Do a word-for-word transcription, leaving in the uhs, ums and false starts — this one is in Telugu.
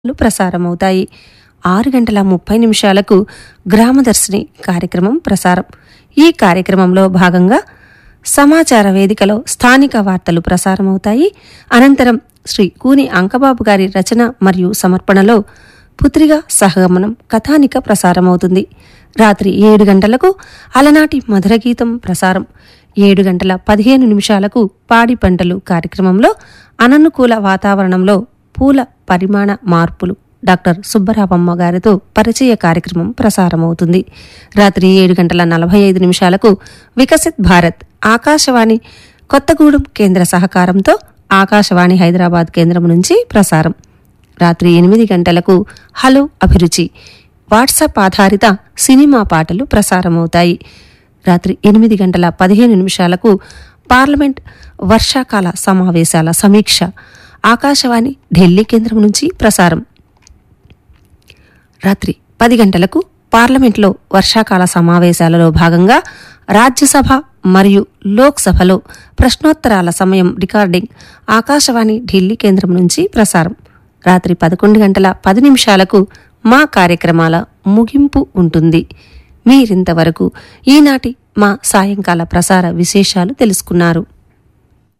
లు ప్రసారమవుతాయి. ఆరు గంటల ముప్పై నిమిషాలకు గ్రామదర్శిని కార్యక్రమం ప్రసారం. ఈ కార్యక్రమంలో భాగంగా సమాచార వేదికలో స్థానిక వార్తలు ప్రసారమవుతాయి. అనంతరం శ్రీ కూని అంకబాబు గారి రచన మరియు సమర్పణలో పుత్రిగా సహగమనం కథానిక ప్రసారమవుతుంది. రాత్రి ఏడు గంటలకు అలనాటి మధురగీతం ప్రసారం. ఏడు గంటల పదిహేను నిమిషాలకు పాడి పంటలు కార్యక్రమంలో అననుకూల వాతావరణంలో పూల పరిమాణ మార్పులు డాక్టర్ సుబ్బరామమ్మ గారితో పరిచయ కార్యక్రమం ప్రసారమవుతుంది. రాత్రి ఏడు గంటల నలభై ఐదు నిమిషాలకు వికసిత్ భారత్ ఆకాశవాణి కొత్తగూడెం కేంద్ర సహకారంతో ఆకాశవాణి హైదరాబాద్ కేంద్రం నుంచి ప్రసారం. రాత్రి ఎనిమిది గంటలకు హలో అభిరుచి వాట్సాప్ ఆధారిత సినిమా పాటలు ప్రసారమవుతాయి. రాత్రి ఎనిమిది గంటల పదిహేను నిమిషాలకు పార్లమెంట్ వర్షాకాల సమావేశాల సమీక్ష ఆకాశవాణి ఢిల్లీ కేంద్రం నుంచి ప్రసారం. రాత్రి పది గంటలకు పార్లమెంట్లో వర్షాకాల సమావేశాలలో భాగంగా రాజ్యసభ మరియు లోక్సభలో ప్రశ్నోత్తరాల సమయం రికార్డింగ్ ఆకాశవాణి ఢిల్లీ కేంద్రం నుంచి ప్రసారం. రాత్రి పదకొండు గంటల పది నిమిషాలకు మా కార్యక్రమాల ముగింపు ఉంటుంది. మీరింతవరకు ఈనాటి మా సాయంకాల ప్రసార విశేషాలు తెలుసుకున్నారు.